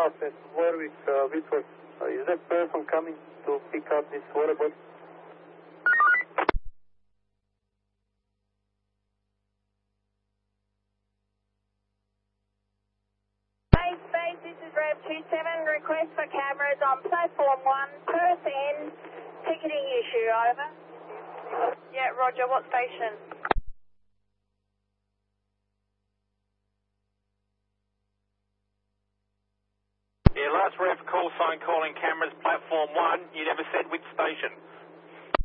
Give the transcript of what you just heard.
South at Warwick, Whitworth. Is that person coming to pick up this water bottle? Base, this is Rev 27. Request for cameras on platform 1, Perth End. Ticketing issue, over. Yeah, roger, what station? Yeah, last Rev call sign calling cameras platform 1. You never said which station.